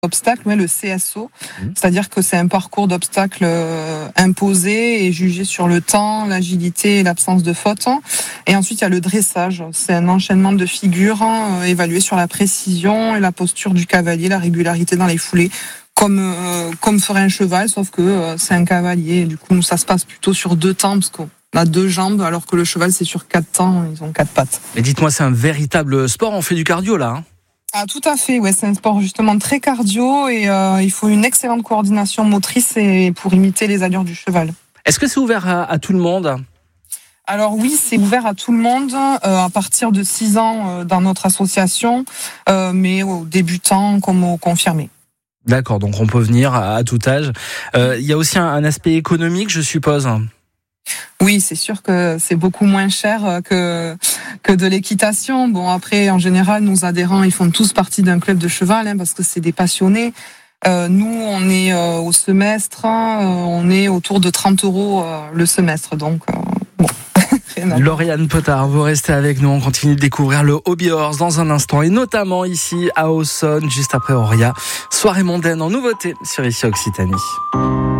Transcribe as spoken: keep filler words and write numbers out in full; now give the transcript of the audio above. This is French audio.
Obstacle, ouais, le C S O, Mmh. c'est-à-dire que c'est un parcours d'obstacles euh, imposé et jugé sur le temps, l'agilité et l'absence de faute. Et ensuite, il y a le dressage. C'est un enchaînement de figures euh, évalué sur la précision et la posture du cavalier, la régularité dans les foulées, comme euh, comme ferait un cheval, sauf que euh, c'est un cavalier. Du coup, nous, ça se passe plutôt sur deux temps, parce qu'on a deux jambes, alors que le cheval, c'est sur quatre temps, ils ont quatre pattes. Mais dites-moi, c'est un véritable sport, on fait du cardio là, hein? Ah, tout à fait, ouais, c'est un sport justement très cardio et euh, il faut une excellente coordination motrice et pour imiter les allures du cheval. Est-ce que c'est ouvert à, à tout le monde? Alors oui, c'est ouvert à tout le monde euh, à partir de six ans euh, dans notre association, euh, mais aux débutants comme aux confirmés. D'accord, donc on peut venir à, à tout âge. Euh, il y a aussi un, un aspect économique, je suppose. Oui, c'est sûr que c'est beaucoup moins cher que que de l'équitation. Bon, après, en général, nos adhérents, ils font tous partie d'un club de cheval, hein, parce que c'est des passionnés. Euh, nous, on est euh, au semestre, hein, euh, on est autour de trente euros euh, le semestre, donc euh, bon. Lauriane Potard, vous restez avec nous, on continue de découvrir le Hobby Horse dans un instant, et notamment ici à Auxonne, juste après Auria. Soirée mondaine en nouveauté sur ici Occitanie.